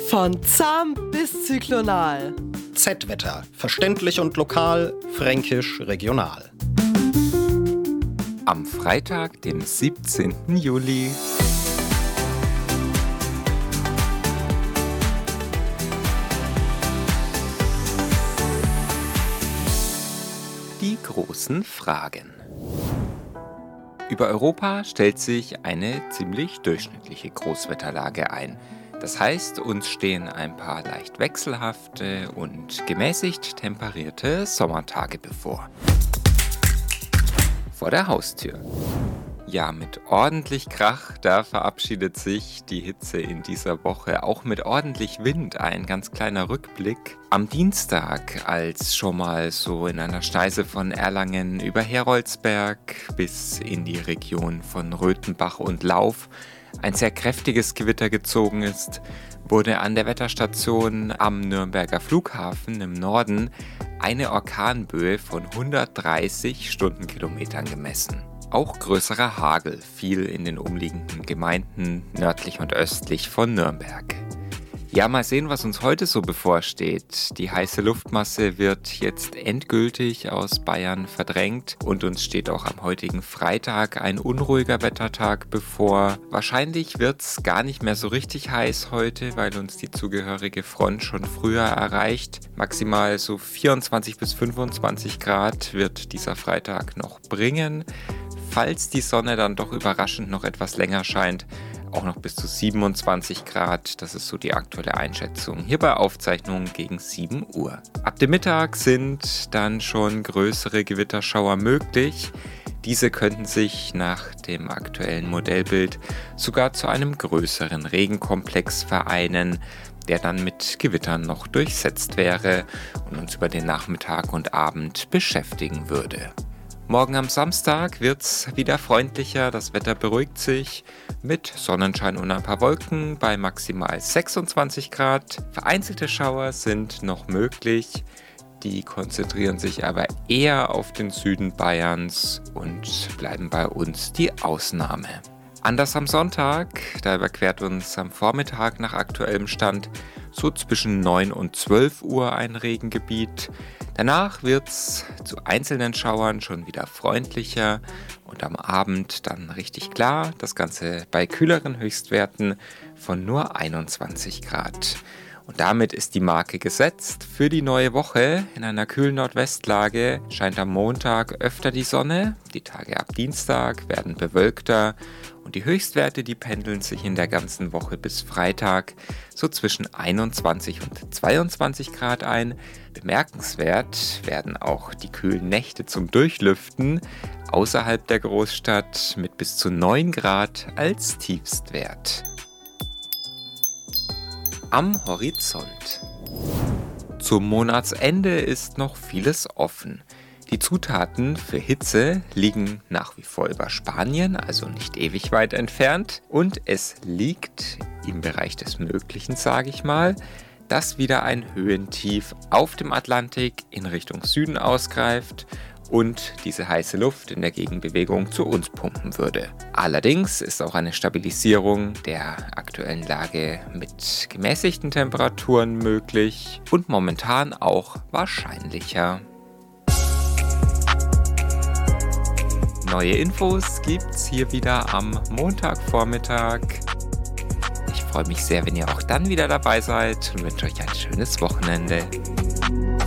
Von zahm bis zyklonal. Z-Wetter. Verständlich und lokal, fränkisch regional. Am Freitag, dem 17. Juli. Die großen Fragen. Über Europa stellt sich eine ziemlich durchschnittliche Großwetterlage ein. Das heißt, uns stehen ein paar leicht wechselhafte und gemäßigt temperierte Sommertage bevor. Vor der Haustür. Ja, mit ordentlich Krach, da verabschiedet sich die Hitze in dieser Woche, auch mit ordentlich Wind. Ein ganz kleiner Rückblick. Am Dienstag, als schon mal so in einer Schneise von Erlangen über Heroldsberg bis in die Region von Röthenbach und Lauf ein sehr kräftiges Gewitter gezogen ist, wurde an der Wetterstation am Nürnberger Flughafen im Norden eine Orkanböe von 130 Stundenkilometern gemessen. Auch größerer Hagel fiel in den umliegenden Gemeinden nördlich und östlich von Nürnberg. Ja, mal sehen, was uns heute so bevorsteht. Die heiße Luftmasse wird jetzt endgültig aus Bayern verdrängt und uns steht auch am heutigen Freitag ein unruhiger Wettertag bevor. Wahrscheinlich wird's gar nicht mehr so richtig heiß heute, weil uns die zugehörige Front schon früher erreicht. Maximal so 24 bis 25 Grad wird dieser Freitag noch bringen. Falls die Sonne dann doch überraschend noch etwas länger scheint, auch noch bis zu 27 Grad, das ist so die aktuelle Einschätzung. Hier bei Aufzeichnungen gegen 7 Uhr. Ab dem Mittag sind dann schon größere Gewitterschauer möglich. Diese könnten sich nach dem aktuellen Modellbild sogar zu einem größeren Regenkomplex vereinen, der dann mit Gewittern noch durchsetzt wäre und uns über den Nachmittag und Abend beschäftigen würde. Morgen am Samstag wird's wieder freundlicher, das Wetter beruhigt sich mit Sonnenschein und ein paar Wolken bei maximal 26 Grad. Vereinzelte Schauer sind noch möglich, die konzentrieren sich aber eher auf den Süden Bayerns und bleiben bei uns die Ausnahme. Anders am Sonntag, da überquert uns am Vormittag nach aktuellem Stand so zwischen 9 und 12 Uhr ein Regengebiet. Danach wird's zu einzelnen Schauern schon wieder freundlicher und am Abend dann richtig klar. Das Ganze bei kühleren Höchstwerten von nur 21 Grad. Und damit ist die Marke gesetzt für die neue Woche. In einer kühlen Nordwestlage scheint am Montag öfter die Sonne. Die Tage ab Dienstag werden bewölkter und die Höchstwerte, die pendeln sich in der ganzen Woche bis Freitag so zwischen 21 und 22 Grad ein. Bemerkenswert werden auch die kühlen Nächte zum Durchlüften außerhalb der Großstadt mit bis zu 9 Grad als Tiefstwert. Am Horizont. Zum Monatsende ist noch vieles offen. Die Zutaten für Hitze liegen nach wie vor über Spanien, also nicht ewig weit entfernt. Und es liegt im Bereich des Möglichen, sage ich mal, dass wieder ein Höhentief auf dem Atlantik in Richtung Süden ausgreift und diese heiße Luft in der Gegenbewegung zu uns pumpen würde. Allerdings ist auch eine Stabilisierung der aktuellen Lage mit gemäßigten Temperaturen möglich und momentan auch wahrscheinlicher. Neue Infos gibt's hier wieder am Montagvormittag. Ich freue mich sehr, wenn ihr auch dann wieder dabei seid und wünsche euch ein schönes Wochenende.